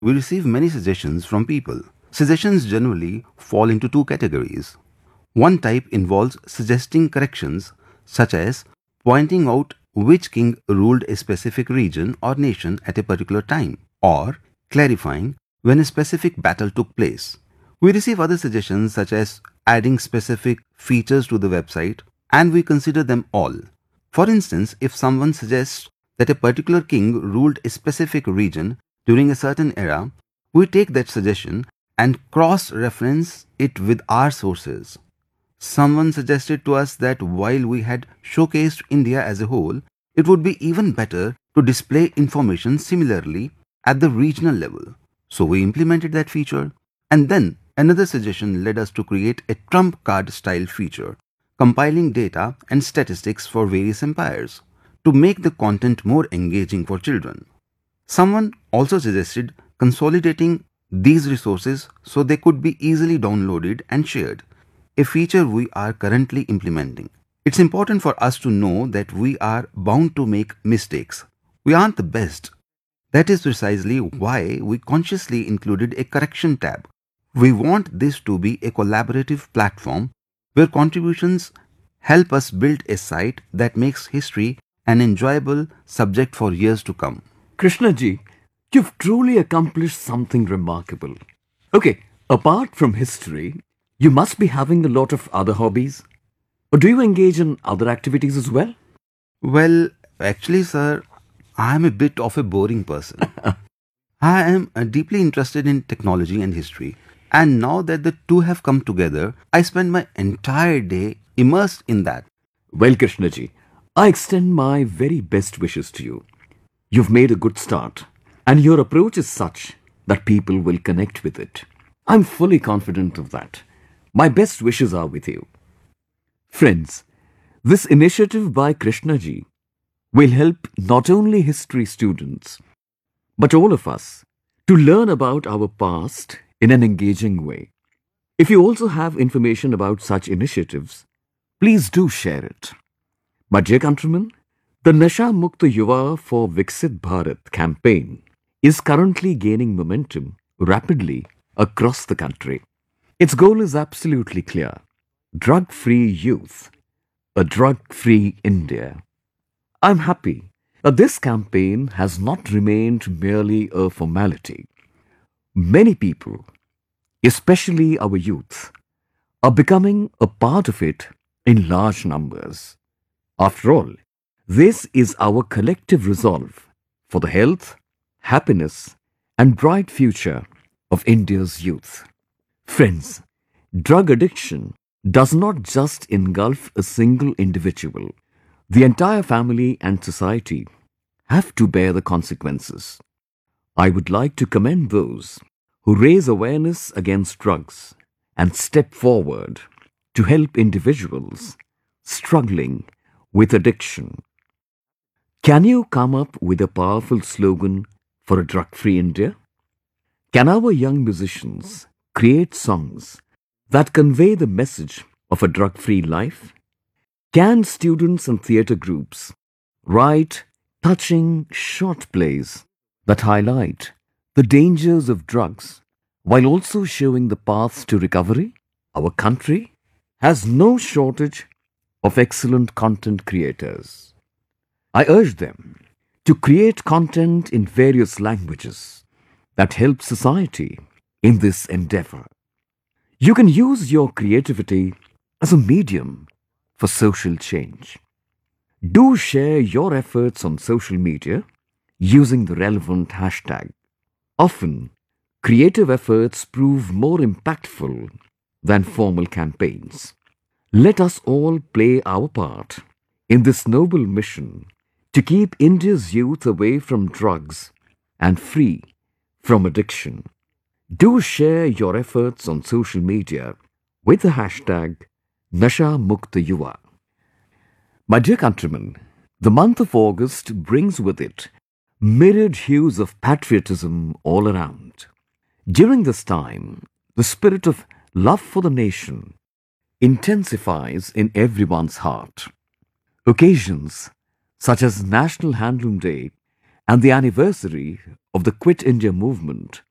We receive many suggestions from people. Suggestions generally fall into two categories. One type involves suggesting corrections, such as pointing out which king ruled a specific region or nation at a particular time, or clarifying when a specific battle took place. We receive other suggestions, such as adding specific features to the website, and we consider them all. For instance, if someone suggests that a particular king ruled a specific region during a certain era, we take that suggestion and cross reference it with our sources. Someone suggested to us that while we had showcased India as a whole, it would be even better to display information similarly at the regional level. So we implemented that feature, and then another suggestion led us to create a trump card style feature, compiling data and statistics for various empires to make the content more engaging for children. Someone also suggested consolidating these resources so they could be easily downloaded and shared, a feature we are currently implementing. It's important for us to know that we are bound to make mistakes. We aren't the best. That is precisely why we consciously included a correction tab. We want this to be a collaborative platform where contributions help us build a site that makes history an enjoyable subject for years to come. Krishna ji, you've truly accomplished something remarkable. Okay, apart from history, you must be having a lot of other hobbies. Or do you engage in other activities as well? Well, actually, sir, I am a bit of a boring person. I am deeply interested in technology and history, and now that the two have come together, I spend my entire day immersed in that. Well, Krishna ji, I extend my very best wishes to you. You've made a good start, and your approach is such that people will connect with it. I'm fully confident of that. My best wishes are with you. Friends, this initiative by Krishna ji will help not only history students, but all of us to learn about our past in an engaging way. If you also have information about such initiatives, please do share it. My dear countrymen, the Nasha Mukta Yuva for Viksit Bharat campaign is currently gaining momentum rapidly across the country. Its goal is absolutely clear: drug-free youth, a drug-free India. I'm happy that this campaign has not remained merely a formality. Many people, especially our youth, are becoming a part of it in large numbers. After all, this is our collective resolve for the health, happiness, and bright future of India's youth. Friends, drug addiction does not just engulf a single individual. The entire family and society have to bear the consequences. I would like to commend those who raise awareness against drugs and step forward to help individuals struggling with addiction. Can you come up with a powerful slogan for a drug-free India? Can our young musicians create songs that convey the message of a drug-free life? Can students and theatre groups write touching short plays that highlight the dangers of drugs while also showing the paths to recovery? Our country has no shortage of excellent content creators. I urge them to create content in various languages that help society in this endeavor. You can use your creativity as a medium for social change. Do share your efforts on social media using the relevant hashtag. Often, creative efforts prove more impactful than formal campaigns. Let us all play our part in this noble mission to keep India's youth away from drugs and free from addiction. Do share your efforts on social media with the hashtag Nasha Mukta Yuva. My dear countrymen, the month of August brings with it myriad hues of patriotism all around. During this time, the spirit of love for the nation intensifies in everyone's heart. Occasions such as National Handloom Day and the anniversary of the Quit India movement